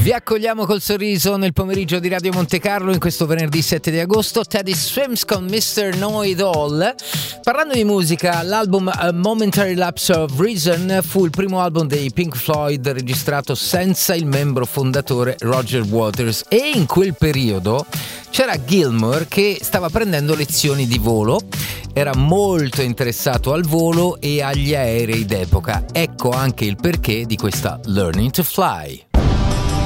Vi accogliamo col sorriso nel pomeriggio di Radio Monte Carlo in questo venerdì 7 di agosto. Teddy Swims con Mr. Know It All. Parlando di musica, l'album A Momentary Lapse of Reason fu il primo album dei Pink Floyd registrato senza il membro fondatore Roger Waters, e in quel periodo c'era Gilmour che stava prendendo lezioni di volo. Era molto interessato al volo e agli aerei d'epoca. Ecco anche il perché di questa Learning to Fly.